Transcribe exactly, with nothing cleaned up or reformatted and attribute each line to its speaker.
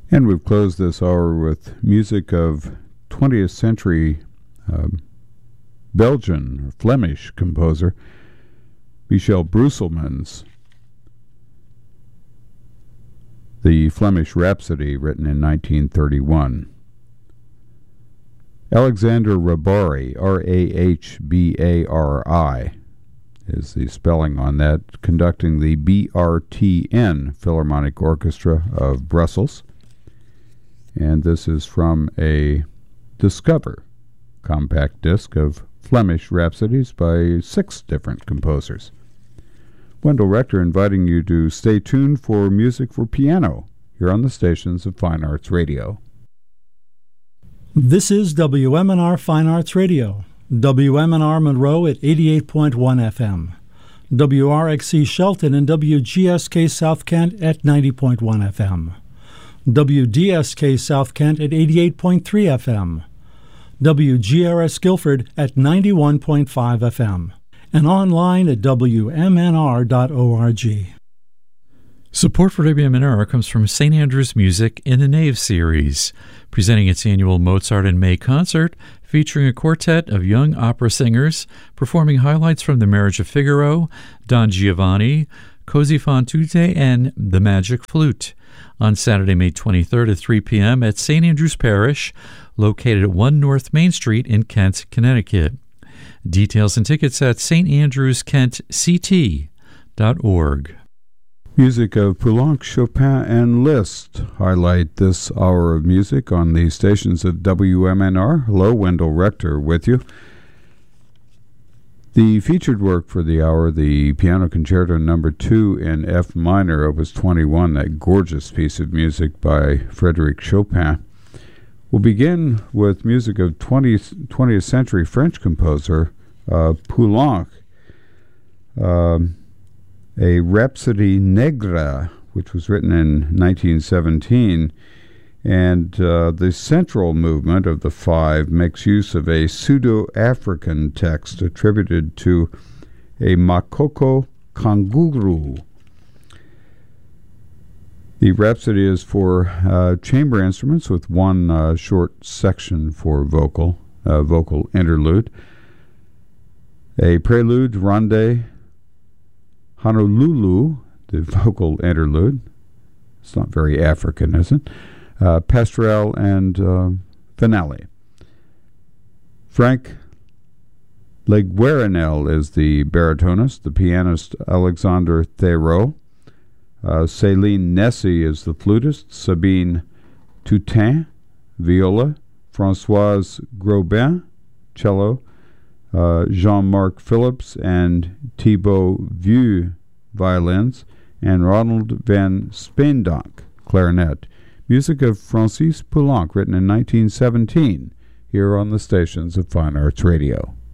Speaker 1: And we've closed this hour with music of twentieth century um, Belgian or Flemish composer Michel Brusselmans. The Flemish Rhapsody, written in nineteen thirty-one. Alexander Rabari, R A H B A R I, is the spelling on that, conducting the B R T N Philharmonic Orchestra of Brussels. And this is from a Discover compact disc of Flemish Rhapsodies by six different composers. Wendell Rector inviting you to stay tuned for music for piano here on the stations of Fine Arts Radio.
Speaker 2: This is W M N R Fine Arts Radio, W M N R Monroe at eighty-eight point one F M, W R X C Shelton and W G S K South Kent at ninety point one F M, W D S K South Kent at eighty-eight point three F M, W G R S Guilford at ninety-one point five F M, and online at W M N R dot org.
Speaker 3: Support for W M N R comes from Saint Andrew's Music in the Nave series, presenting its annual Mozart in May concert featuring a quartet of young opera singers performing highlights from The Marriage of Figaro, Don Giovanni, Così fan tutte, and The Magic Flute on Saturday, May twenty-third at three p.m. at Saint Andrew's Parish, located at one North Main Street in Kent, Connecticut. Details and tickets at s t andrews kent c t dot org.
Speaker 1: Music of Poulenc, Chopin, and Liszt highlight this hour of music on the stations of W M N R. Hello, Wendell Rector with you. The featured work for the hour, the Piano Concerto Number Two in F minor, Opus twenty-one, that gorgeous piece of music by Frédéric Chopin. We'll begin with music of twentieth, twentieth century French composer uh, Poulenc. Um, a Rhapsody Negre, which was written in nineteen seventeen, and uh, the central movement of the five makes use of a pseudo-African text attributed to a Makoko Kanguru. The Rhapsody is for uh, chamber instruments with one uh, short section for vocal, uh, vocal interlude, a prelude, ronde, Honolulu, the vocal interlude. It's not very African, is it? Uh, pastoral and uh, finale. Frank Leguerenel is the baritonist, the pianist Alexander Thérault. Uh, Céline Nessy is the flutist, Sabine Toutain, viola, Françoise Grobin, cello, uh, Jean-Marc Phillips and Thibaut Vieux, violins, and Ronald van Speendonk, clarinet. Music of Francis Poulenc, written in nineteen seventeen, here on the stations of Fine Arts Radio.